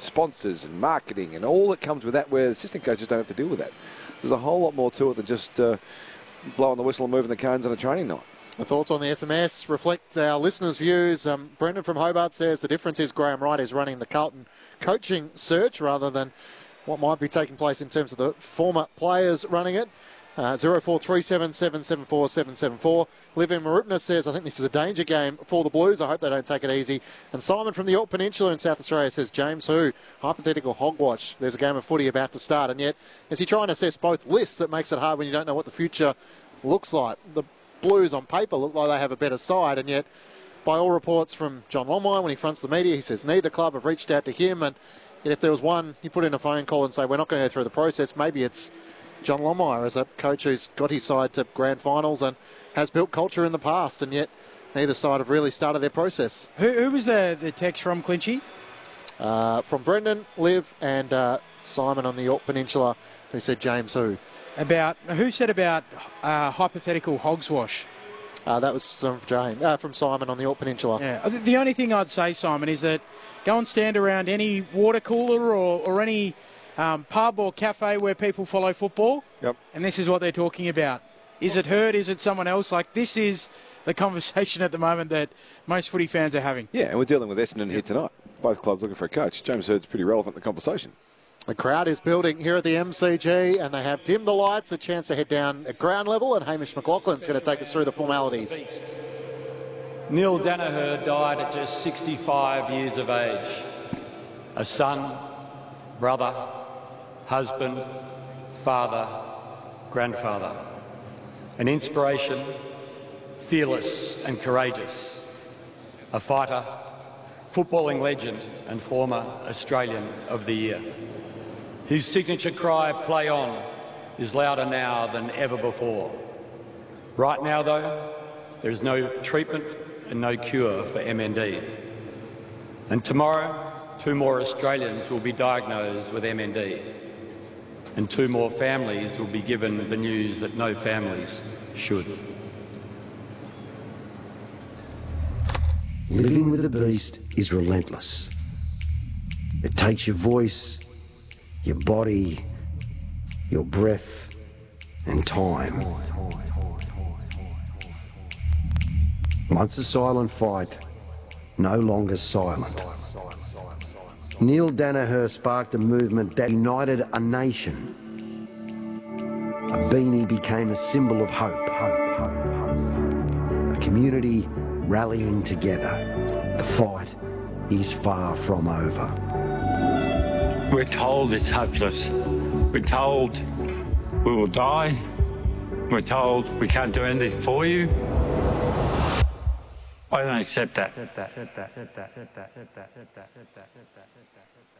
sponsors and marketing and all that comes with that, where the assistant coaches don't have to deal with that. There's a whole lot more to it than just blowing the whistle and moving the cones on a training night. The thoughts on the SMS reflect our listeners' views. Brendan from Hobart says the difference is Graham Wright is running the Carlton coaching search rather than what might be taking place in terms of the former players running it. 0437774774. Liv in Marupna says, I think this is a danger game for the Blues. I hope they don't take it easy. And Simon from the York Peninsula in South Australia says, James Hu, hypothetical hogwash. There's a game of footy about to start. And yet, as you try and assess both lists, it makes it hard when you don't know what the future looks like. The Blues on paper look like they have a better side, and yet, by all reports from John Longmire when he fronts the media, he says neither club have reached out to him. And yet if there was one, he put in a phone call and say, we're not going to go through the process, maybe it's John Longmire as a coach who's got his side to grand finals and has built culture in the past, and yet neither side have really started their process. Who was the text from, Clinchy? From Brendan, Liv, and Simon on the York Peninsula, who said James Hu. Who said about hypothetical hogswash? That was from Simon on the York Peninsula. Yeah. The only thing I'd say, Simon, is that go and stand around any water cooler or any pub or cafe where people follow football. Yep. And this is what they're talking about. Is it Herd? Is it someone else? Like, this is the conversation at the moment that most footy fans are having. Yeah, and we're dealing with Essendon here tonight. Both clubs looking for a coach. James Herd's pretty relevant in the conversation. The crowd is building here at the MCG, and they have dimmed the lights, a chance to head down at ground level, and Hamish McLaughlin's going to take us through the formalities. Neil Danaher died at just 65 years of age. A son, brother, husband, father, grandfather. An inspiration, fearless and courageous. A fighter, footballing legend and former Australian of the Year. His signature cry, "Play on," is louder now than ever before. Right now, though, there is no treatment and no cure for MND. And tomorrow, 2 more Australians will be diagnosed with MND. And 2 more families will be given the news that no families should. Living with the beast is relentless. It takes your voice, your body, your breath, and time. Once a silent fight, no longer silent. Neil Danaher sparked a movement that united a nation. A beanie became a symbol of hope. A community rallying together. The fight is far from over. We're told it's hopeless. We're told we will die. We're told we can't do anything for you. I don't accept that.